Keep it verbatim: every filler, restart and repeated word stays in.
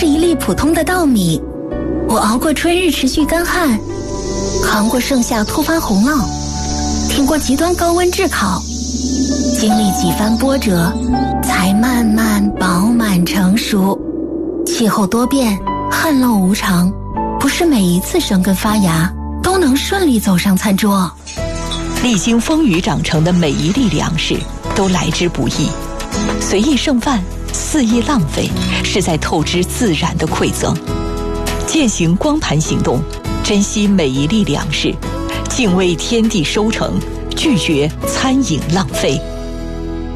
是一粒普通的稻米。我熬过春日持续干旱，扛过盛夏突发洪涝，挺过极端高温炙烤，经历几番波折，才慢慢饱满成熟。气候多变，旱涝无常，不是每一次生根发芽都能顺利走上餐桌。 历经风雨长成的每一粒粮食都来之不易，随意剩饭，肆意浪费，是在透支自然的馈赠。践行光盘行动，珍惜每一粒粮食，敬畏天地收成，拒绝餐饮浪费。